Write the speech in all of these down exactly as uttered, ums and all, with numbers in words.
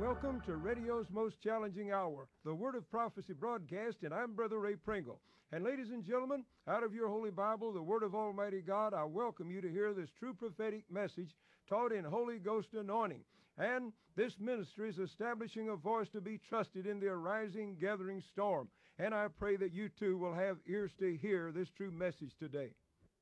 Welcome to radio's most challenging hour, the Word of Prophecy broadcast, and I'm Brother Ray Pringle. And ladies and gentlemen, out of your Holy Bible, the Word of Almighty God, I welcome you to hear this true prophetic message taught in Holy Ghost anointing. And this ministry is establishing a voice to be trusted in the arising, gathering storm. And I pray that you too will have ears to hear this true message today.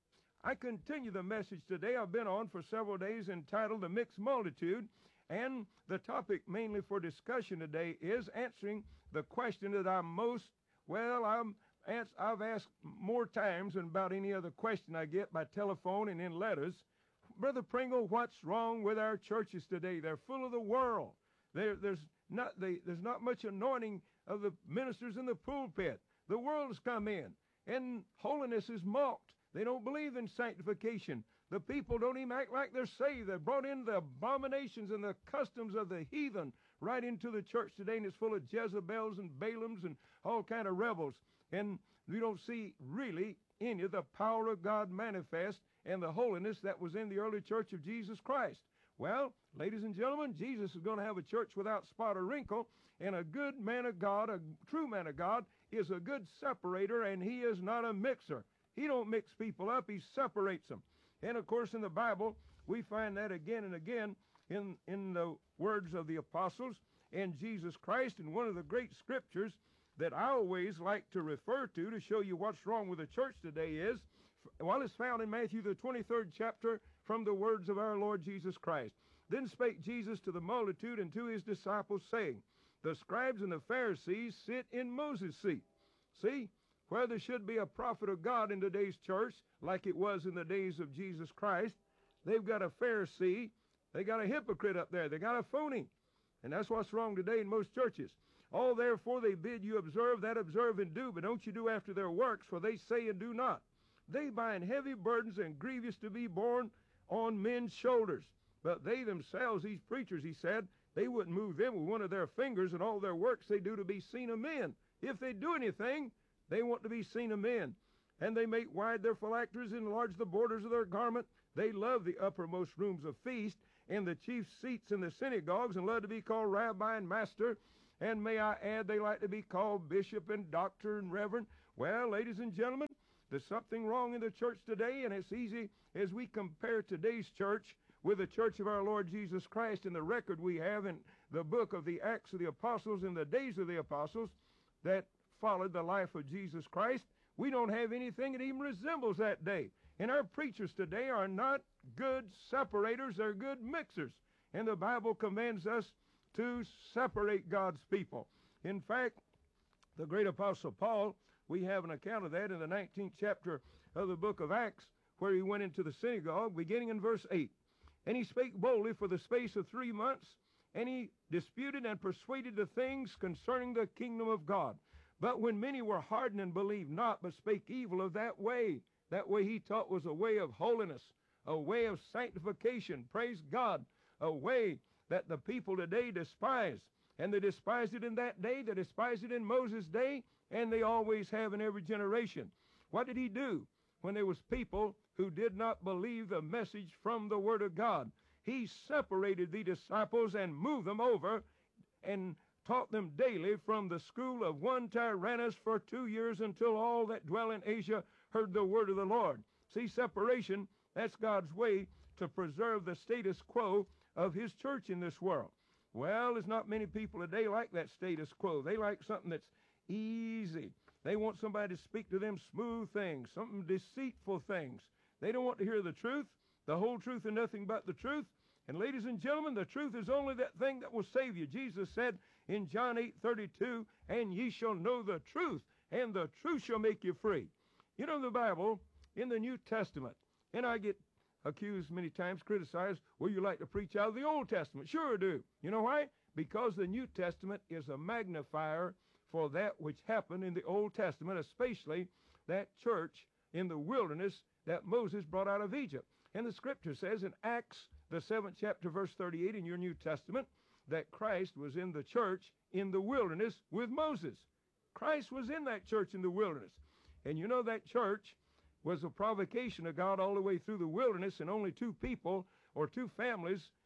I continue the message today I've been on for several days entitled The Mixed Multitude. And the topic mainly for discussion today is answering the question that I'm most, well, I'm, I've asked more times than about any other question I get by telephone and in letters. Brother Pringle, what's wrong with our churches today? They're full of the world. There, there's, not, they, there's not much anointing of the ministers in the pulpit. The world has come in, and holiness is mocked. They don't believe in sanctification. The people don't even act like they're saved. They've brought in the abominations and the customs of the heathen right into the church today, and it's full of Jezebels and Balaams and all kind of rebels. And we don't see really any of the power of God manifest and the holiness that was in the early church of Jesus Christ. Well, ladies and gentlemen, Jesus is going to have a church without spot or wrinkle, and a good man of God, a true man of God, is a good separator, and he is not a mixer. He don't mix people up, he separates them. And of course in the Bible, we find that again and again in, in the words of the apostles and Jesus Christ. And one of the great scriptures that I always like to refer to to show you what's wrong with the church today is, well, it's found in Matthew the twenty-third chapter from the words of our Lord Jesus Christ. Then spake Jesus to the multitude and to his disciples, saying, the scribes and the Pharisees sit in Moses' seat. See? Where there should be a prophet of God in today's church, like it was in the days of Jesus Christ, they've got a Pharisee, they got a hypocrite up there, they got a phony. And that's what's wrong today in most churches. All therefore they bid you observe, that observe and do, but don't you do after their works, for they say and do not. They bind heavy burdens and grievous to be borne on men's shoulders. But they themselves, these preachers, he said, they wouldn't move them with one of their fingers, and all their works they do to be seen of men. If they do anything, they want to be seen of men. And they make wide their phylacteries, enlarge the borders of their garment. They love the uppermost rooms of feast, and the chief seats in the synagogues, and love to be called rabbi and master. And may I add, they like to be called bishop and doctor and reverend. Well, ladies and gentlemen, there's something wrong in the church today, and it's easy as we compare today's church with the church of our Lord Jesus Christ and the record we have in the book of the Acts of the Apostles in the days of the apostles that followed the life of Jesus Christ. We don't have anything that even resembles that day. And our preachers today are not good separators, they're good mixers. And the Bible commands us to separate God's people. In fact, the great apostle Paul, we have an account of that in the nineteenth chapter of the book of Acts, where he went into the synagogue, beginning in verse eight. And he spake boldly for the space of three months, and he disputed and persuaded the things concerning the kingdom of God. But when many were hardened and believed not, but spake evil of that way, that way he taught was a way of holiness, a way of sanctification, praise God, a way that the people today despise. And they despised it in that day, they despised it in Moses' day, and they always have in every generation. What did he do when there was people who did not believe the message from the Word of God? He separated the disciples and moved them over and taught them daily from the school of one Tyrannus for two years until all that dwell in Asia heard the word of the Lord. See, separation, that's God's way to preserve the status quo of his church in this world. Well, there's not many people today like that status quo. They like something that's easy. They want somebody to speak to them smooth things, something deceitful things. They don't want to hear the truth, the whole truth and nothing but the truth. And ladies and gentlemen, the truth is only that thing that will save you. Jesus said in John eight thirty-two, and ye shall know the truth, and the truth shall make you free. You know, the Bible, in the New Testament, and I get accused many times, criticized, well, you like to preach out of the Old Testament. Sure I do. You know why? Because the New Testament is a magnifier for that which happened in the Old Testament, especially that church in the wilderness that Moses brought out of Egypt. And the scripture says in Acts, the seventh chapter, verse thirty-eight in your New Testament, that Christ was in the church in the wilderness with Moses. Christ was in that church in the wilderness. And you know that church was a provocation of God all the way through the wilderness, and only two people or two families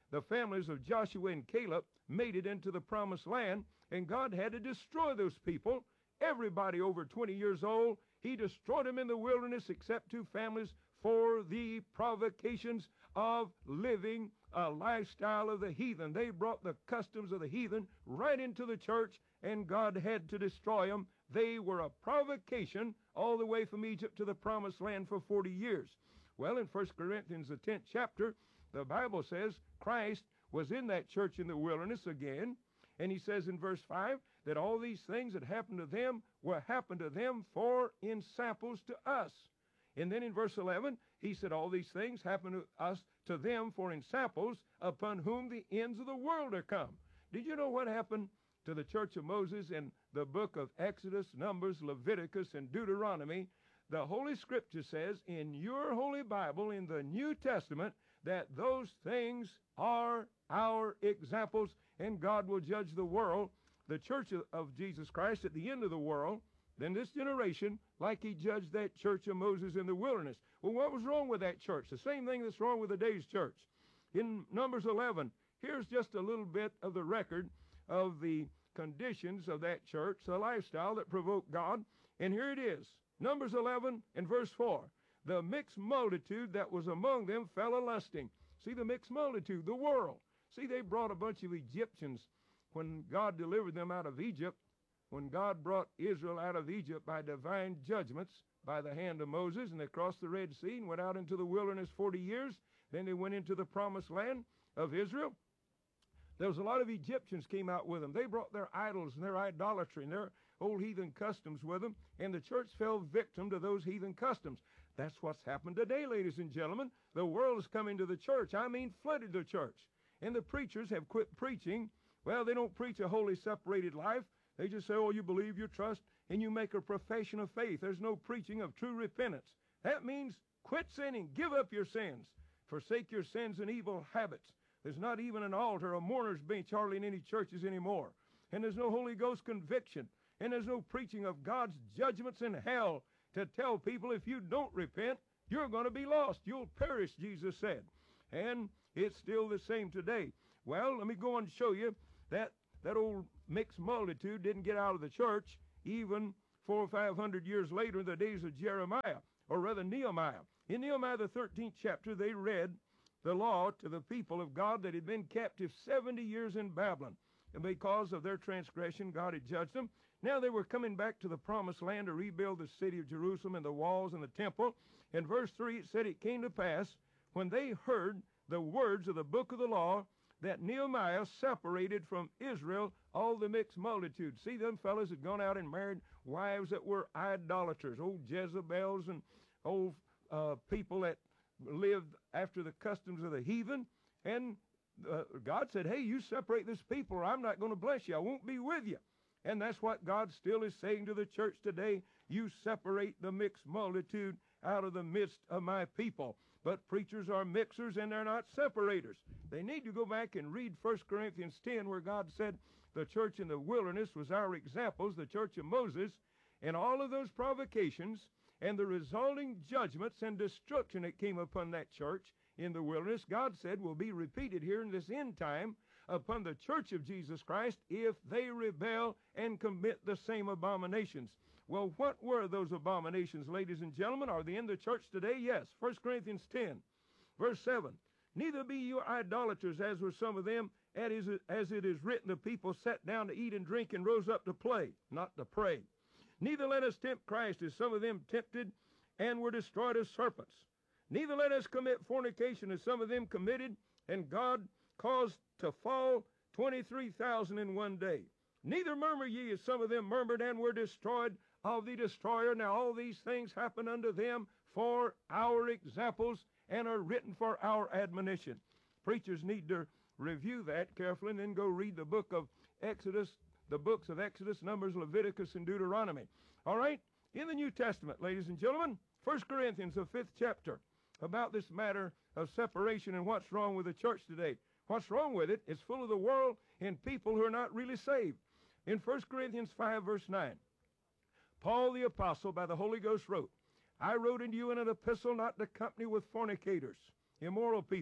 the families of Joshua and Caleb made it into the promised land, and God had to destroy those people. Everybody over twenty years old, he destroyed them in the wilderness except two families for the provocations of living a lifestyle of the heathen. They brought the customs of the heathen right into the church, and God had to destroy them. They were a provocation all the way from Egypt to the promised land for forty years. Well, in First Corinthians, the tenth chapter, the Bible says Christ was in that church in the wilderness again, and he says in verse five that all these things that happened to them will happen to them for ensamples to us. And then in verse eleven, he said all these things happen to us, to them for ensamples, upon whom the ends of the world are come. Did you know what happened to the church of Moses in the book of Exodus, Numbers, Leviticus, and Deuteronomy? The Holy Scripture says in your Holy Bible, in the New Testament, that those things are our examples, and God will judge the world, the church of, of Jesus Christ at the end of the world, then this generation, like he judged that church of Moses in the wilderness. Well, what was wrong with that church? The same thing that's wrong with today's church. In Numbers eleven, here's just a little bit of the record of the conditions of that church, the lifestyle that provoked God. And here it is, Numbers eleven and verse four. The mixed multitude that was among them fell a-lusting. See, the mixed multitude, the world. See, they brought a bunch of Egyptians when God delivered them out of Egypt. When God brought Israel out of Egypt by divine judgments by the hand of Moses, and they crossed the Red Sea and went out into the wilderness forty years, then they went into the promised land of Israel. There was a lot of Egyptians came out with them. They brought their idols and their idolatry and their old heathen customs with them, and the church fell victim to those heathen customs. That's what's happened today, ladies and gentlemen. The world is coming to the church. I mean, flooded the church. And the preachers have quit preaching. Well, they don't preach a holy separated life. They just say, oh, you believe, you trust, and you make a profession of faith. There's no preaching of true repentance. That means quit sinning. Give up your sins. Forsake your sins and evil habits. There's not even an altar, a mourner's bench hardly in any churches anymore. And there's no Holy Ghost conviction. And there's no preaching of God's judgments in hell to tell people if you don't repent, you're going to be lost. You'll perish, Jesus said. And it's still the same today. Well, let me go on and show you that that old mixed multitude didn't get out of the church even four or five hundred years later in the days of Jeremiah, or rather Nehemiah. In Nehemiah, the thirteenth chapter, they read the law to the people of God that had been captive seventy years in Babylon. And because of their transgression, God had judged them. Now they were coming back to the promised land to rebuild the city of Jerusalem and the walls and the temple. In verse three, it said, it came to pass when they heard the words of the book of the law that Nehemiah separated from Israel all the mixed multitude. See, them fellas had gone out and married wives that were idolaters, old Jezebels and old uh, people that lived after the customs of the heathen. And uh, God said, hey, you separate this people or I'm not going to bless you. I won't be with you. And that's what God still is saying to the church today. You separate the mixed multitude out of the midst of my people. But preachers are mixers and they're not separators. They need to go back and read First Corinthians ten, where God said the church in the wilderness was our examples, the church of Moses, and all of those provocations and the resulting judgments and destruction that came upon that church in the wilderness, God said will be repeated here in this end time upon the church of Jesus Christ if they rebel and commit the same abominations. Well, what were those abominations, ladies and gentlemen? Are they in the church today? Yes. First Corinthians ten, verse seven. Neither be you idolaters, as were some of them, as it is written, the people sat down to eat and drink and rose up to play, not to pray. Neither let us tempt Christ, as some of them tempted and were destroyed as serpents. Neither let us commit fornication, as some of them committed, and God caused to fall twenty-three thousand in one day. Neither murmur ye, as some of them murmured and were destroyed of the destroyer. Now all these things happen unto them for our examples and are written for our admonition. Preachers need to review that carefully and then go read the book of Exodus, the books of Exodus, Numbers, Leviticus, and Deuteronomy. All right? In the New Testament, ladies and gentlemen, First Corinthians, the fifth chapter, about this matter of separation and what's wrong with the church today. What's wrong with it? It's full of the world and people who are not really saved. In First Corinthians five, verse nine, Paul the apostle by the Holy Ghost wrote, I wrote unto you in an epistle not to company with fornicators, immoral people,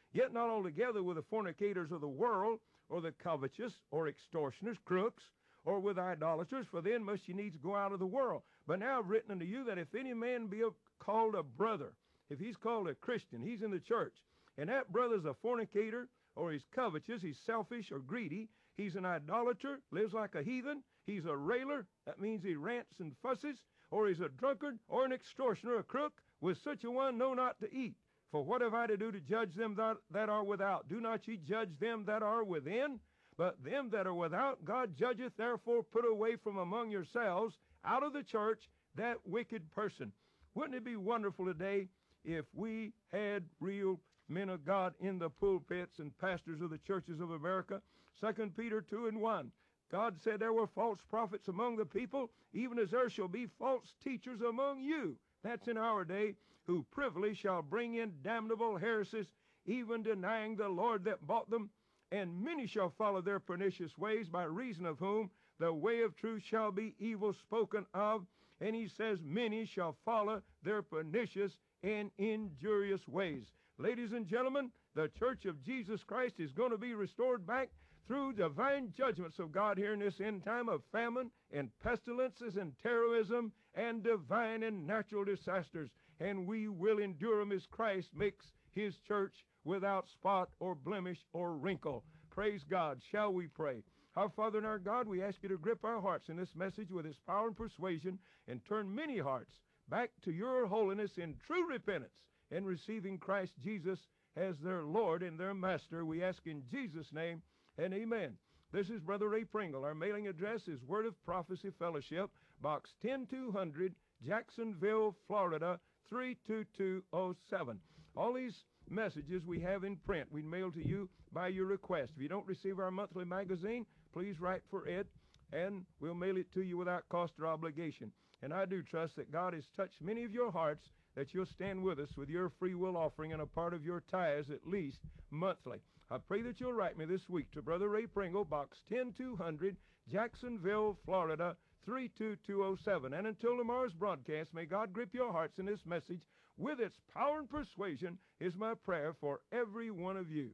Yet not altogether with the fornicators of the world, or the covetous, or extortioners, crooks, or with idolaters, for then must ye needs go out of the world. But now I've written unto you that if any man be a, called a brother, if he's called a Christian, he's in the church, and that brother's a fornicator, or he's covetous, he's selfish or greedy, he's an idolater, lives like a heathen, he's a railer, that means he rants and fusses, or he's a drunkard, or an extortioner, a crook, with such a one know not to eat. For what have I to do to judge them that, that are without? Do not ye judge them that are within? But them that are without, God judgeth. Therefore put away from among yourselves, out of the church, that wicked person. Wouldn't it be wonderful today if we had real men of God in the pulpits and pastors of the churches of America? Second Peter two and one. God said there were false prophets among the people, even as there shall be false teachers among you. That's in our day, who privily shall bring in damnable heresies, even denying the Lord that bought them. And many shall follow their pernicious ways, by reason of whom the way of truth shall be evil spoken of. And he says, many shall follow their pernicious and injurious ways. Ladies and gentlemen, the church of Jesus Christ is going to be restored back through divine judgments of God here in this end time of famine and pestilences and terrorism and divine and natural disasters. And we will endure them as Christ makes his church without spot or blemish or wrinkle. Praise God. Shall we pray? Our Father and our God, we ask you to grip our hearts in this message with its power and persuasion, and turn many hearts back to your holiness in true repentance and receiving Christ Jesus as their Lord and their Master. We ask in Jesus' name, and amen. This is Brother Ray Pringle. Our mailing address is Word of Prophecy Fellowship, Box ten two hundred, Jacksonville, Florida, three two two oh seven. All these messages we have in print, we mail to you by your request. If you don't receive our monthly magazine, please write for it, and we'll mail it to you without cost or obligation. And I do trust that God has touched many of your hearts, that you'll stand with us with your free will offering and a part of your tithes at least monthly. I pray that you'll write me this week to Brother Ray Pringle, Box ten two hundred, Jacksonville, Florida, three two two oh seven. And until tomorrow's broadcast, may God grip your hearts in this message with its power and persuasion, is my prayer for every one of you.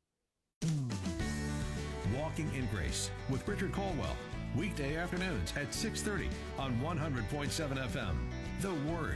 Walking in Grace with Richard Colwell, weekday afternoons at six thirty on one hundred point seven F M. The Word.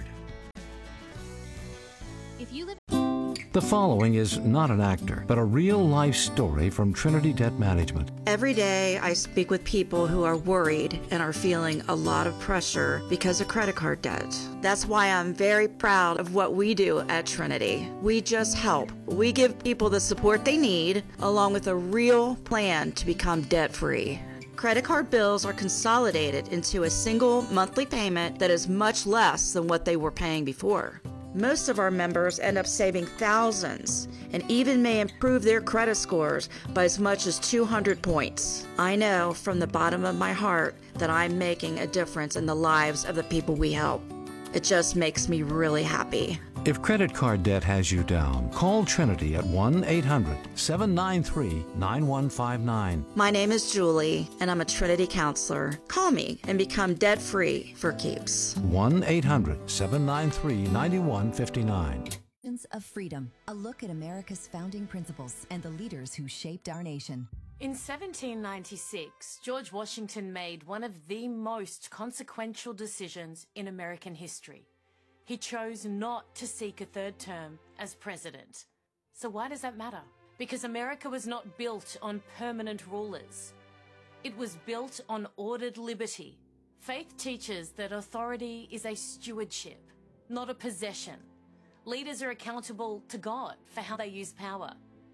If you live The following is not an actor, but a real-life story from Trinity Debt Management. Every day I speak with people who are worried and are feeling a lot of pressure because of credit card debt. That's why I'm very proud of what we do at Trinity. We just help. We give people the support they need, along with a real plan to become debt-free. Credit card bills are consolidated into a single monthly payment that is much less than what they were paying before. Most of our members end up saving thousands and even may improve their credit scores by as much as two hundred points. I know from the bottom of my heart that I'm making a difference in the lives of the people we help. It just makes me really happy. If credit card debt has you down, call Trinity at one eight hundred, seven nine three, nine one five nine. My name is Julie, and I'm a Trinity counselor. Call me and become debt-free for keeps. one eight hundred, seven nine three, nine one five nine. of freedom, a look at America's founding principles and the leaders who shaped our nation. In seventeen ninety-six, George Washington made one of the most consequential decisions in American history. He chose not to seek a third term as president. So why does that matter? Because America was not built on permanent rulers. It was built on ordered liberty. Faith teaches that authority is a stewardship, not a possession. Leaders are accountable to God for how they use power.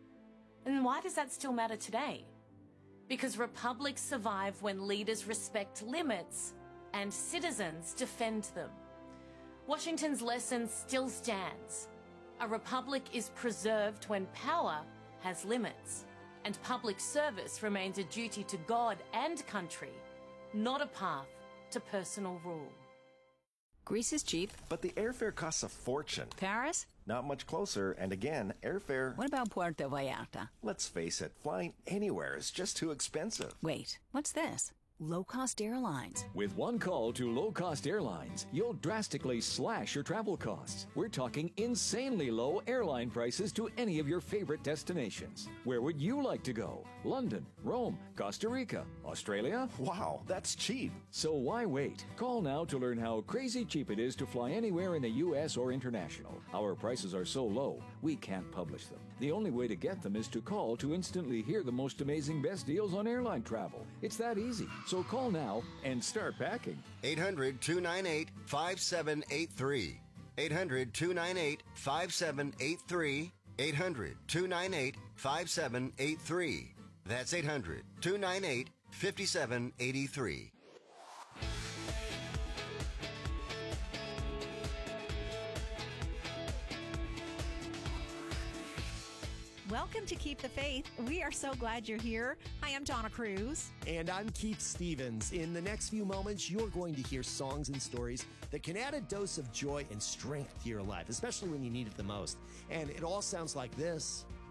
And why does that still matter today? Because republics survive when leaders respect limits and citizens defend them. Washington's lesson still stands. A republic is preserved when power has limits, and public service remains a duty to God and country, not a path to personal rule. Greece is cheap. But the airfare costs a fortune. Paris? Not much closer, and again, airfare... What about Puerto Vallarta? Let's face it, flying anywhere is just too expensive. Wait, what's this? Low Cost Airlines. With one call to Low Cost Airlines, you'll drastically slash your travel costs. We're talking insanely low airline prices to any of your favorite destinations. Where would you like to go? London, Rome, Costa Rica, Australia? Wow, that's cheap. So why wait? Call now to learn how crazy cheap it is to fly anywhere in the U S or international. Our prices are so low, we can't publish them. The only way to get them is to call to instantly hear the most amazing best deals on airline travel. It's that easy. So call now and start packing. eight hundred, two nine eight, five seven eight three. eight hundred, two nine eight, five seven eight three. eight hundred, two nine eight, five seven eight three. That's eight hundred, two nine eight, five seven eight three. Welcome to Keep the Faith. We are so glad you're here. Hi, I'm Donna Cruz. And I'm Keith Stevens. In the next few moments, you're going to hear songs and stories that can add a dose of joy and strength to your life, especially when you need it the most. And it all sounds like this.